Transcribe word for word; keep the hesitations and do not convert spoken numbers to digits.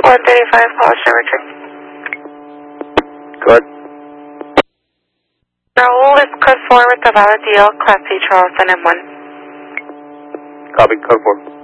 one thirty-five, Hollister, Richard. Go ahead. Raul is code four with the valid deal, Class C Charleston M one. Copy, code four.